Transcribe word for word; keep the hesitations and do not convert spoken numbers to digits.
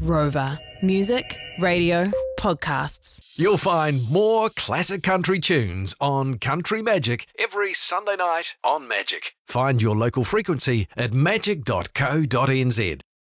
Rover. Music, radio, podcasts. You'll find more classic country tunes on Country Magic every Sunday night on Magic. Find your local frequency at magic dot co dot n z.